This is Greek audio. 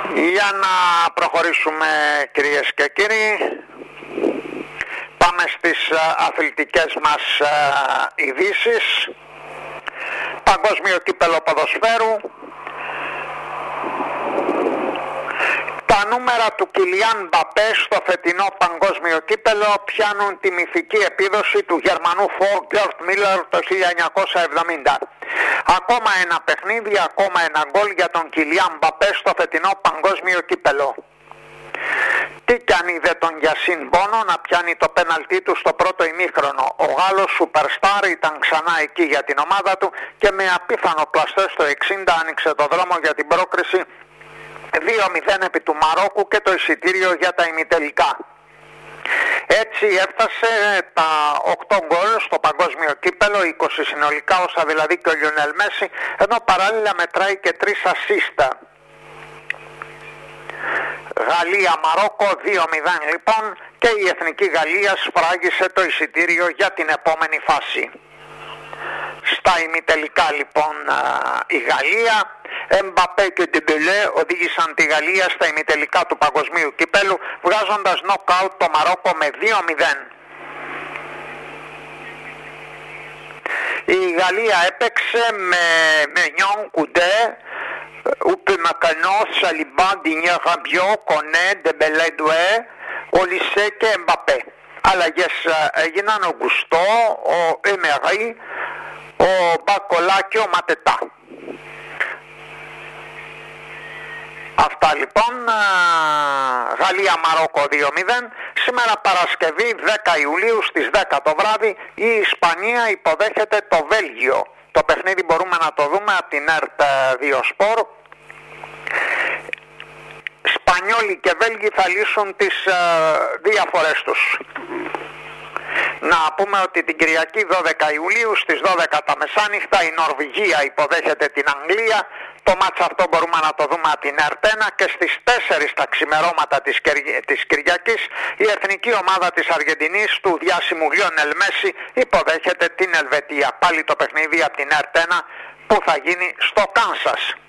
Για να προχωρήσουμε, κυρίες και κύριοι, πάμε στις αθλητικές μας ειδήσεις. Παγκόσμιο κύπελλο ποδοσφαίρου. Τα νούμερα του Κιλιάν Μπαπέ στο φετινό παγκόσμιο κύπελλο πιάνουν τη μυθική επίδοση του Γερμανού φορ Γκέρτ Μίλλερ το 1970. Ακόμα ένα παιχνίδι, ακόμα ένα γκολ για τον Κιλιάν Μπαπέ στο φετινό παγκόσμιο κύπελλο. Τι κι αν είδε τον Γιασίν Μπόνο να πιάνει το πέναλτί του στο πρώτο ημίχρονο. Ο Γάλλος Σουπερστάρ ήταν ξανά εκεί για την ομάδα του και με απίθανο πλαστέ στο 60 άνοιξε το δρόμο για την πρόκριση 2-0 επί του Μαρόκου και το εισιτήριο για τα ημιτελικά. Έτσι έφτασε τα 8 γκολ στο παγκόσμιο κύπελλο, 20 συνολικά, όσα δηλαδή και ο Λιονέλ Μέση, ενώ παράλληλα μετράει και 3 ασίστα. Γαλλία-Μαρόκο 2-0 λοιπόν, και η Εθνική Γαλλία σφράγισε το εισιτήριο για την επόμενη φάση. Στα ημιτελικά λοιπόν η Γαλλία, Εμπαπέ και Ντεμπελέ οδήγησαν τη Γαλλία στα ημιτελικά του παγκοσμίου κυπέλου, βγάζοντας νοκάουτ το Μαρόκο με 2-0. Η Γαλλία έπαιξε με Μενιόν, Κουντέ, Ουπεμακανό, Σαλιμπά, Ντινιέ, Ραμπιό, Κονέ, Ντεμπελέ, Ντουέ, Ολισέ και Εμπαπέ. Αλλαγές έγιναν ο Γκουστό, ο Εμερί, ο Μπακολά και ο Ματετά. Αυτά λοιπόν, Γαλλία-Μαρόκο 2-0. Σήμερα Παρασκευή 10 Ιουλίου στις 10 το βράδυ η Ισπανία υποδέχεται το Βέλγιο. Το παιχνίδι μπορούμε να το δούμε από την ΕΡΤ 2 Σπορ. Σπανιόλοι και Βέλγοι θα λύσουν τις διαφορές τους. Να πούμε ότι την Κυριακή 12 Ιουλίου στις 12 τα μεσάνυχτα η Νορβηγία υποδέχεται την Αγγλία. Το μάτς αυτό μπορούμε να το δούμε από την ΕΡΤ1 και στις 4 τα ξημερώματα της Κυριακής η εθνική ομάδα της Αργεντινής του διάσημου Λιονέλ Μέση υποδέχεται την Ελβετία. Πάλι το παιχνίδι από την ΕΡΤ1 που θα γίνει στο Κάνσας.